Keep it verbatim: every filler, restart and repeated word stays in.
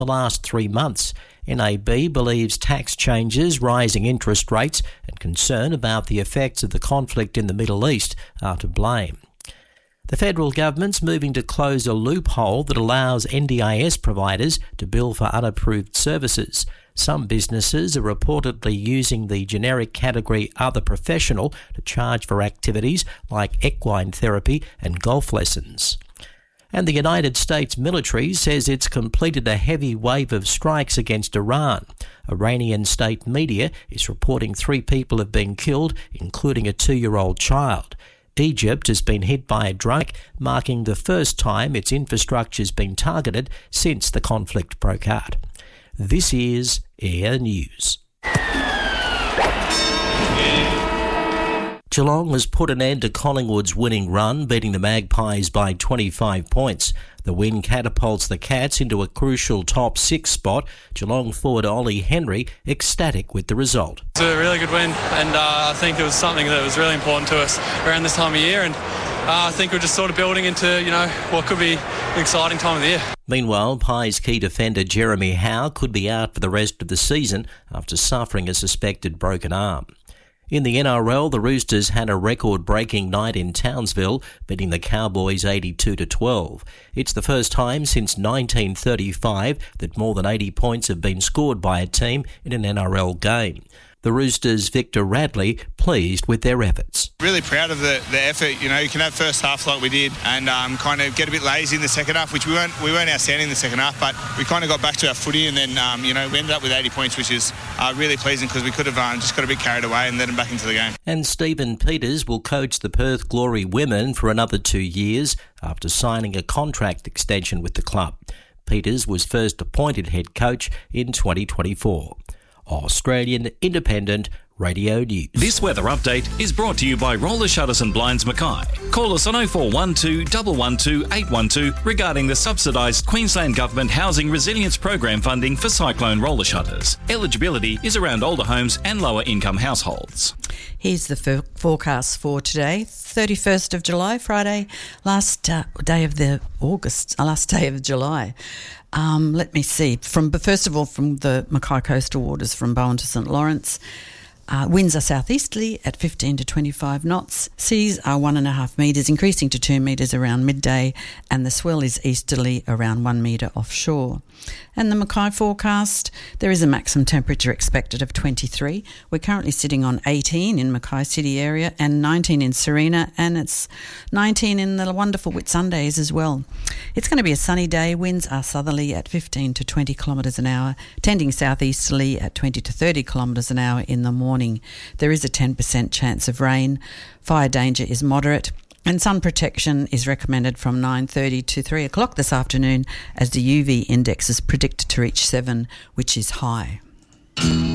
the last three months. N A B believes tax changes, rising interest rates and concern about the effects of the conflict in the Middle East are to blame. The federal government's moving to close a loophole that allows N D I S providers to bill for unapproved services. Some businesses are reportedly using the generic category Other Professional to charge for activities like equine therapy and golf lessons. And the United States military says it's completed a heavy wave of strikes against Iran. Iranian state media is reporting three people have been killed, including a two-year-old child. Egypt has been hit by a drone, marking the first time its infrastructure has been targeted since the conflict broke out. This is Air News. Geelong has put an end to Collingwood's winning run, beating the Magpies by twenty-five points. The win catapults the Cats into a crucial top six spot. Geelong forward Ollie Henry ecstatic with the result. It's a really good win, and uh, I think it was something that was really important to us around this time of year, and uh, I think we're just sort of building into, you know, what could be an exciting time of the year. Meanwhile, Pies key defender Jeremy Howe could be out for the rest of the season after suffering a suspected broken arm. In the N R L, the Roosters had a record-breaking night in Townsville, beating the Cowboys eighty-two to twelve. It's the first time since nineteen thirty-five that more than eighty points have been scored by a team in an N R L game. The Roosters' Victor Radley pleased with their efforts. Really proud of the, the effort. You know, you can have first half like we did and um, kind of get a bit lazy in the second half, which we weren't we weren't outstanding in the second half, but we kind of got back to our footy, and then um, you know we ended up with eighty points, which is uh, really pleasing because we could have um, just got a bit carried away and let them back into the game. And Stephen Peters will coach the Perth Glory women for another two years after signing a contract extension with the club. Peters was first appointed head coach in twenty twenty-four. Australian Independent Radio News. This weather update is brought to you by Roller Shutters and Blinds Mackay. Call us on oh four one two, one one two, eight one two regarding the subsidised Queensland Government Housing Resilience Program funding for cyclone roller shutters. Eligibility is around older homes and lower income households. Here's the f- forecast for today, thirty-first of July, Friday, last uh, day of the August, uh, last day of July. Um, let me see. From first of all, from the Mackay coastal waters from Bowen to St Lawrence. Uh, winds are southeasterly at fifteen to twenty-five knots. Seas are one and a half metres, increasing to two metres around midday, and the swell is easterly around one metre offshore. And the Mackay forecast, there is a maximum temperature expected of twenty-three. We're currently sitting on eighteen in Mackay City area and nineteen in Serena, and it's nineteen in the wonderful Whitsundays as well. It's going to be a sunny day. Winds are southerly at fifteen to twenty kilometres an hour, tending southeasterly at twenty to thirty kilometres an hour in the morning. There is a ten percent chance of rain. Fire danger is moderate. And sun protection is recommended from nine thirty to three o'clock this afternoon, as the U V index is predicted to reach seven, which is high.